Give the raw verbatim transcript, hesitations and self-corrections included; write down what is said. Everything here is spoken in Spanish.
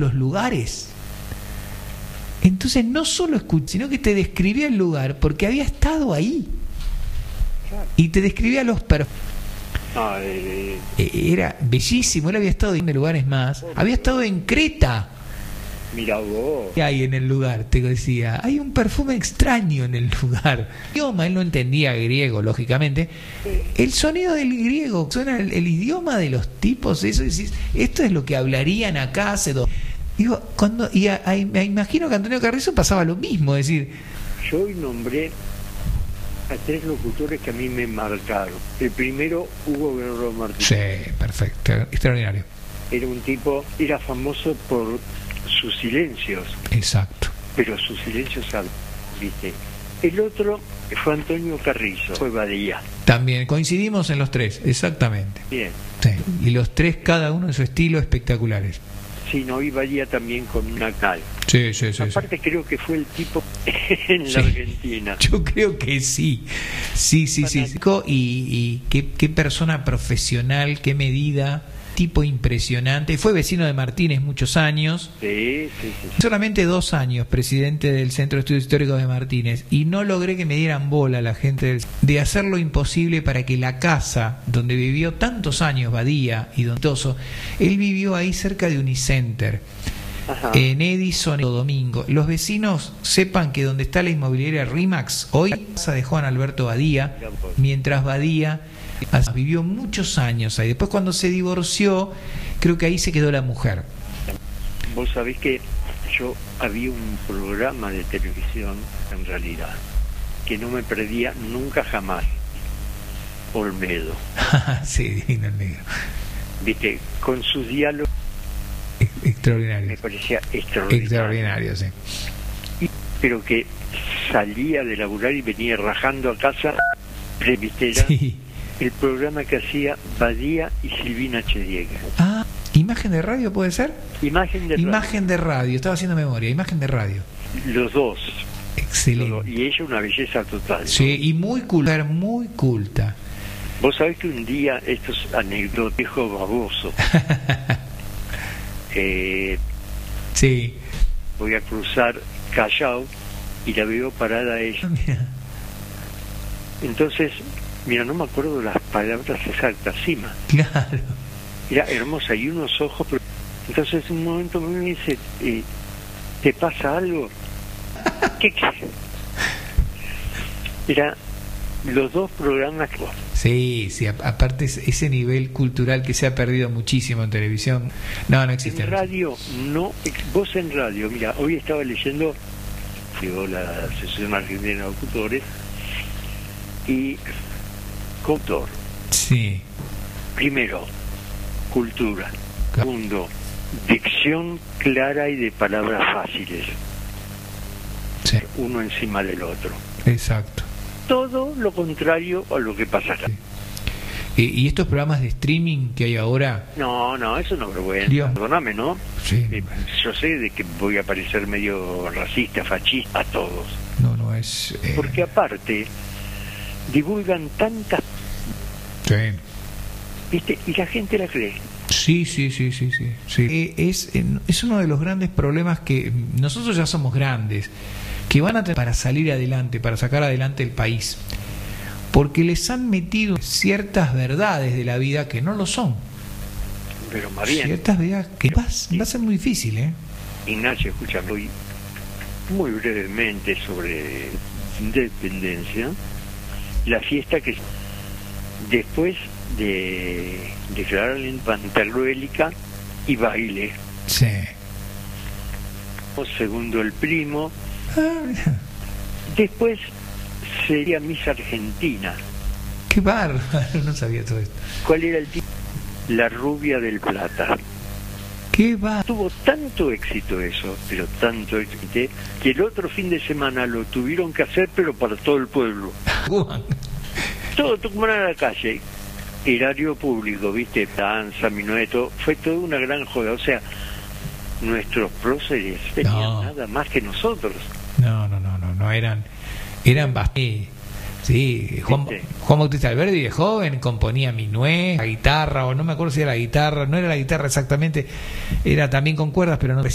los lugares. Entonces no solo escuchaba, sino que te describía el lugar porque había estado ahí. Y te describía los perfumes. No, eh, Era bellísimo. Él había estado en lugares más. Había estado en Creta. mira vos. ¿Qué hay en el lugar? Te decía, hay un perfume extraño en el lugar. El idioma, él no entendía griego, lógicamente. El sonido del griego, suena el, el idioma de los tipos, eso decís, esto es lo que hablarían acá hace dos. Digo, cuando, y a, a, me imagino que Antonio Carrizo pasaba lo mismo, es decir. Yo hoy nombré a tres locutores que a mí me marcaron. El primero, Hugo Guerrero Martínez. Sí, perfecto, extraordinario. Era un tipo, era famoso por sus silencios. Exacto. Pero sus silencios, ¿viste? El otro fue Antonio Carrizo, fue Badía. También coincidimos en los tres, exactamente. Bien. Sí. Y los tres, cada uno en su estilo, espectaculares. Sí, no, y Badía también con una cal. Sí, sí, sí. Aparte sí. creo que fue el tipo en Sí. la Argentina. Yo creo que sí. Sí, sí, sí. sí. Y, y qué, qué persona profesional, qué medida, tipo impresionante. Fue vecino de Martínez muchos años. Sí, sí, sí. sí. Solamente dos años presidente del Centro de Estudios Históricos de Martínez. Y no logré que me dieran bola la gente del, de hacer lo imposible para que la casa donde vivió tantos años Badía y Don Toso, él vivió ahí cerca de Unicenter. Ajá. En Edison, Domingo. Los vecinos sepan que donde está la inmobiliaria Rimax, hoy casa de Juan Alberto Badía, mientras Badía vivió muchos años ahí. Después cuando se divorció, creo que ahí se quedó la mujer. Vos sabés que yo había un programa de televisión, en realidad, que no me perdía nunca jamás. Olmedo. Sí, divino el negro. Viste, con sus diálogos Extraordinario. me parecía extraordinario. Extraordinario, sí. Y, pero que salía de laburar y venía rajando a casa, ¿viste? Era Sí. el programa que hacía Badía y Silvina Chediega. Ah, imagen de radio puede ser. Imagen de Imagen de radio, estaba haciendo memoria, imagen de radio. radio. Los dos. Excelente. Los dos. Y ella una belleza total. Sí, y muy culta, muy culta. Vos sabés que un día, esto es anecdotejo baboso, eh, Sí. voy a cruzar Callao y la veo parada a ella. Mira. Entonces, mira, no me acuerdo las palabras exactas, Sima. Claro. Era hermosa y unos ojos, pero... Entonces en un momento me dice, eh, ¿te pasa algo? ¿Qué, qué? Era los dos programas que... Sí, sí, aparte ese nivel cultural que se ha perdido muchísimo en televisión, no, no existe. En radio, no, vos en radio, mira, hoy estaba leyendo, llegó la Asociación Argentina de Locutores, y Cotor, Sí. primero, cultura, Claro. segundo, dicción clara y de palabras fáciles, Sí, uno encima del otro. exacto. Todo lo contrario a lo que pasa acá. Sí. Y, y estos programas de streaming que hay ahora. No, no, eso no es vergüenza. Dios. Perdóname, ¿no? Sí. Eh, yo sé de que voy a parecer medio racista, fascista a todos. No, no es. Eh... Porque aparte, divulgan tantas... Sí. ¿Viste? Y la gente la cree. Sí, sí, sí, sí, sí. sí. Eh, es, eh, es uno de los grandes problemas que nosotros ya somos grandes, que van a tener para salir adelante, para sacar adelante el país, porque les han metido ciertas verdades de la vida que no lo son. Pero más bien, Ciertas verdades que va, va a ser muy difícil, ¿eh? Ignacio, escúchame, hoy muy brevemente sobre independencia, la fiesta que después de declarar la infantería bélica y baile, Sí. segundo el primo, Ah, mira. después sería Miss Argentina. Qué bárbaro, no sabía todo esto. ¿Cuál era el tipo? La Rubia del Plata. Qué bárbaro. Tuvo tanto éxito eso, pero tanto éxito, que el otro fin de semana lo tuvieron que hacer, pero para todo el pueblo. Todo Tucumán a la calle, erario público, viste, danza, minueto, fue toda una gran joda. O sea, nuestros próceres tenían No. nada más que nosotros. No, no, no, no, no eran, eran bastante. Sí, Juan, ¿Viste? Juan Bautista Alberdi de joven componía minué, la guitarra, o no me acuerdo si era la guitarra, no era la guitarra exactamente, era también con cuerdas, pero no